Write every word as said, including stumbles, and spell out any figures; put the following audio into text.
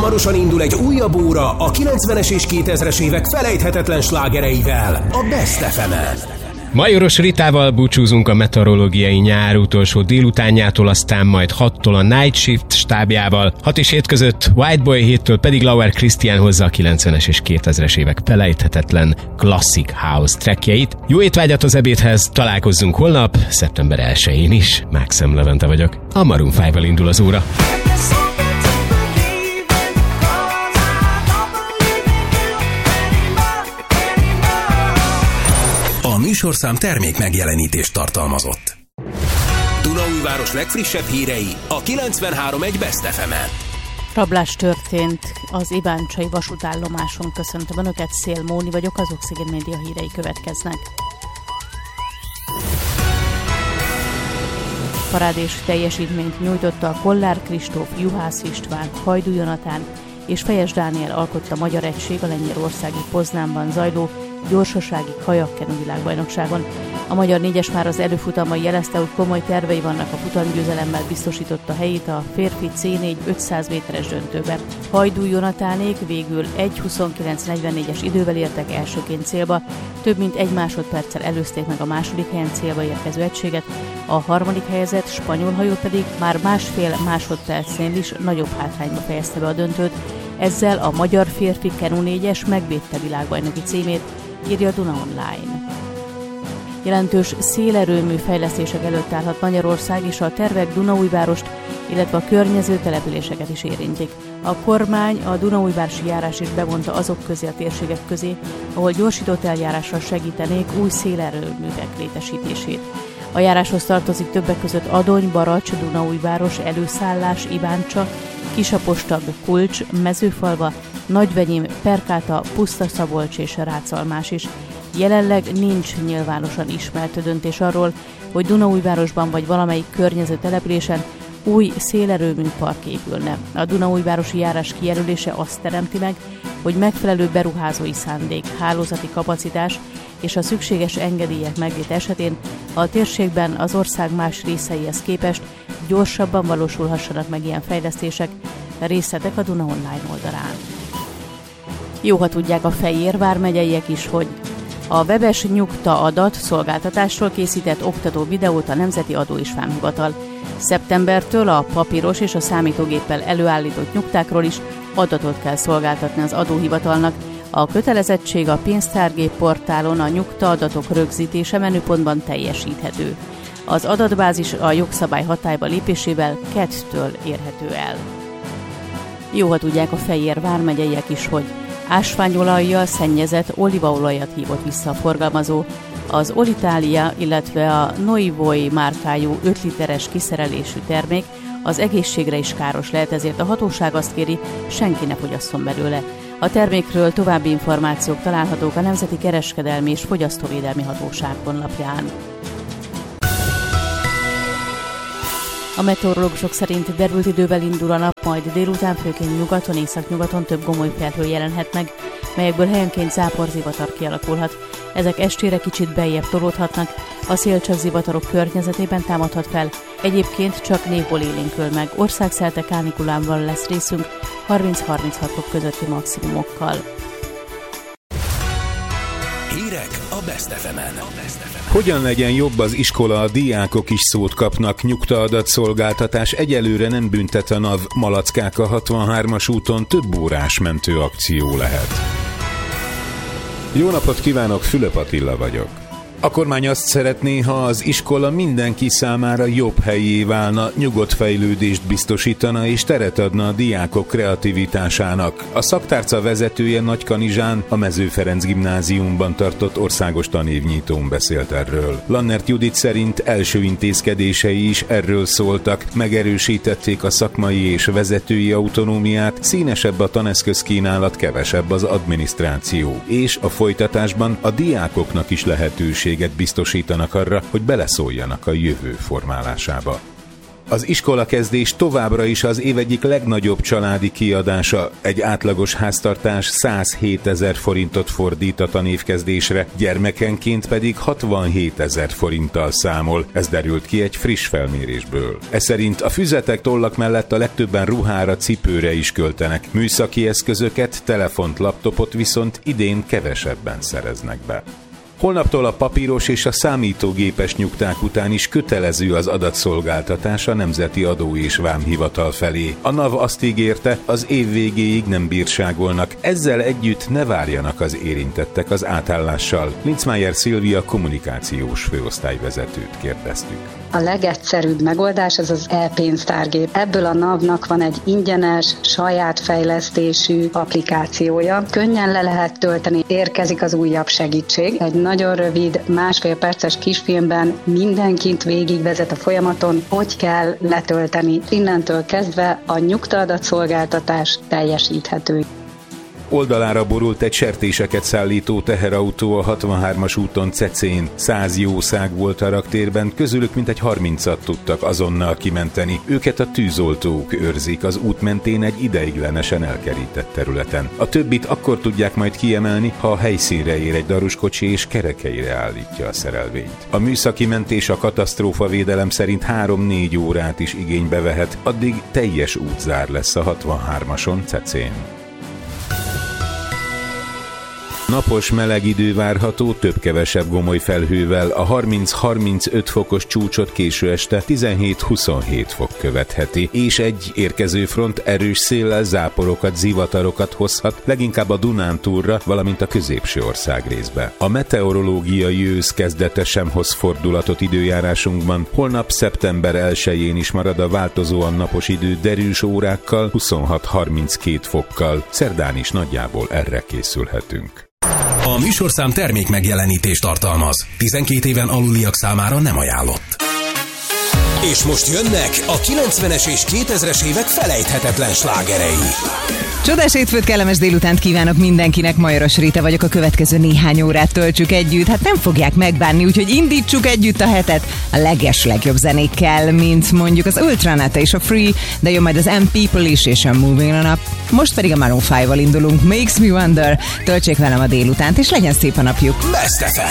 Hamarosan indul egy újabb óra a kilencvenes és kétezres évek felejthetetlen slágereivel, a Best ef emen. Majoros Ritával búcsúzunk a meteorológiai nyár utolsó délutánjától, aztán majd hattól a Night Shift stábjával, hat és hét között White Boy, héttől pedig Lauer Christian hozza a kilencvenes és kétezres évek felejthetetlen Classic House trackjeit. Jó étvágyat az ebédhez, találkozzunk holnap, szeptember elsején is. Maxim Levente vagyok. A Maroon ötvel indul az óra. A műsorszám termék megjelenítést tartalmazott. Dunaújváros legfrissebb hírei a kilencvenhárom egy Best ef emen. Rablás történt az ibáncsai vasútállomáson. Köszöntöm Önöket, Szél Móni vagyok, az Oxygen Média hírei következnek. Parádés teljesítményt nyújtotta a Kollár Kristóf, Juhász István, Hajdú Jonatán és Fejes Dániel alkotta magyar egység a lengyelországi Poznánban zajló gyorsasági kajakkenu világbajnokságon. A magyar négyes már az előfutamban jelezte, hogy komoly tervei vannak, a futamgyőzelemmel biztosította helyét a férfi cé négy ötszáz méteres döntőben. Hajdú Jonatánék végül egy huszonkilenc negyvennégyes idővel értek elsőként célba, több mint egy másodperccel előzték meg a második helyen célba érkező egységet, a harmadik helyezett spanyol hajó pedig már másfél másodpercnél is nagyobb hátrányba fejezte be a döntőt, ezzel a magyar férfi kenu négyes megvédte világbajnoki címét, írja Duna Online. Jelentős szélerőmű fejlesztések előtt állhat Magyarország, és a tervek Dunaújvárost, illetve a környező településeket is érintik. A kormány a Dunaújvárosi járás is bevonta azok közé a térségek közé, ahol gyorsított eljárással segítenék új szélerőművek létesítését. A járáshoz tartozik többek között Adony, Baracs, Dunaújváros, Előszállás, Iváncsa, Kisapostag, Kulcs, Mezőfalva, Nagyvenyim, Perkáta, Pusztaszabolcs és Rácalmás is. Jelenleg nincs nyilvánosan ismert döntés arról, hogy Dunaújvárosban vagy valamelyik környező településen új szélerőmű park épülne. A Dunaújvárosi járás kijelölése azt teremti meg, hogy megfelelő beruházói szándék, hálózati kapacitás és a szükséges engedélyek megléte esetén a térségben az ország más részeihez képest gyorsabban valósulhassanak meg ilyen fejlesztések. Részletek a Duna Online oldalán. Jó, ha tudják a Fejér vármegyeiek is, hogy a webes nyugta adat szolgáltatásról készített oktató videót a Nemzeti Adó és Vámhivatal. Szeptembertől a papíros és a számítógéppel előállított nyugtákról is adatot kell szolgáltatni az adóhivatalnak. A kötelezettség a pénztárgép portálon a nyugta adatok rögzítése menüpontban teljesíthető. Az adatbázis a jogszabály hatályba lépésével kettől érhető el. Jó, ha tudják a Fejér vármegyeiek is, hogy ásványolajjal szennyezett olívaolajat hívott vissza a forgalmazó. Az Olitalia, illetve a Noivoi márkájú öt literes kiszerelésű termék az egészségre is káros lehet, ezért a hatóság azt kéri, senki ne fogyasszon belőle. A termékről további információk találhatók a Nemzeti Kereskedelmi és Fogyasztóvédelmi Hatóság honlapján. A meteorológusok szerint derült idővel indul a nap, majd délután főként nyugaton, északnyugaton több gomoly felhő jelenhet meg, melyekből helyenként záporzivatar kialakulhat. Ezek estére kicsit beljebb tolódhatnak, a szél csak zivatarok környezetében támadhat fel, egyébként csak néhol élénkül meg. Országszerte kánikulában lesz részünk harminc-harminchat fok közötti maximumokkal. Hírek a Best ef emen. Hogyan legyen jobb az iskola, a diákok is szót kapnak, nyugta-adatszolgáltatás egyelőre nem büntet a NAV, Malackák a hatvanhármas úton több órás mentőakció lehet. Jó napot kívánok, Fülöp Attila vagyok. A kormány azt szeretné, ha az iskola mindenki számára jobb helyé válna, nyugodt fejlődést biztosítana és teret adna a diákok kreativitásának. A szaktárca vezetője Nagykanizsán a Mező Ferenc gimnáziumban tartott országos tanévnyitón beszélt erről. Lannert Judit szerint első intézkedései is erről szóltak, megerősítették a szakmai és vezetői autonómiát, színesebb a taneszközkínálat, kevesebb az adminisztráció, és a folytatásban a diákoknak is lehetőség biztosítanak arra, hogy beleszóljanak a jövő formálásába. Az iskolakezdés továbbra is az év egyik legnagyobb családi kiadása. Egy átlagos háztartás százhétezer forintot fordít a tanévkezdésre, gyermekenként pedig hatvanhétezer forinttal számol. Ez derült ki egy friss felmérésből. Ez szerint a füzetek, tollak mellett a legtöbben ruhára, cipőre is költenek. Műszaki eszközöket, telefont, laptopot viszont idén kevesebben szereznek be. Holnaptól a papíros és a számítógépes nyugták után is kötelező az adatszolgáltatás a Nemzeti Adó és Vámhivatal felé. A NAV azt ígérte, az év végéig nem bírságolnak, ezzel együtt ne várjanak az érintettek az átállással. Linzmeier Szilvia kommunikációs főosztályvezetőt kérdeztük. A legegyszerűbb megoldás az az e-pénztárgép. Ebből a NAV-nak van egy ingyenes, saját fejlesztésű applikációja. Könnyen le lehet tölteni, érkezik az újabb segítség. Egy nagyon rövid, másfél perces kisfilmben mindenkit végigvezet a folyamaton, hogy kell letölteni. Innentől kezdve a nyugtaadatszolgáltatás teljesíthető. Oldalára borult egy sertéseket szállító teherautó a hatvanhármas úton Cecén. Száz jószág volt a raktérben, közülük mintegy harmincat tudtak azonnal kimenteni. Őket a tűzoltók őrzik az út mentén egy ideiglenesen elkerített területen. A többit akkor tudják majd kiemelni, ha a helyszínre ér egy daruskocsi és kerekeire állítja a szerelvényt. A műszaki mentés a katasztrófavédelem szerint három-négy órát is igénybe vehet, addig teljes útzár lesz a hatvanhármason Cecén. Napos meleg idő várható, több-kevesebb gomoly felhővel, a harminc-harmincöt fokos csúcsot késő este tizenhét-huszonhét fok követheti, és egy érkező front erős széllel záporokat, zivatarokat hozhat, leginkább a Dunántúlra, valamint a középső országrészbe. A meteorológiai ősz kezdete sem hoz fordulatot időjárásunkban, holnap szeptember elsején is marad a változóan napos idő derűs órákkal, huszonhat-harminckét fokkal, szerdán is nagyjából erre készülhetünk. A műsorszám termék megjelenítést tartalmaz. tizenkét éven aluliak számára nem ajánlott. És most jönnek a kilencvenes és kétezres évek felejthetetlen slágerei. Csodás hétfőt, kellemes délutánt kívánok mindenkinek, Majoros Rita vagyok, a következő néhány órát töltsük együtt. Hát nem fogják megbánni, úgyhogy indítsuk együtt a hetet a leges legjobb zenékkel, mint mondjuk az Ultranata és a Free, de jön majd az M People is és a Moving On Up. Most pedig a Maroon ötvel indulunk, Makes Me Wonder. Töltsék velem a délutánt, és legyen szép a napjuk. Best ef em.